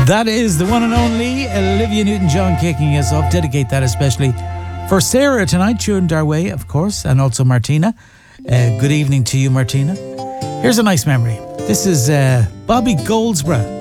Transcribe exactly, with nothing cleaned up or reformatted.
That is the one and only Olivia Newton-John kicking us off. Dedicate that especially for Sarah tonight, tuned our way, of course, and also Martina. Uh, good evening to you, Martina. Here's a nice memory. This is uh, Bobby Goldsborough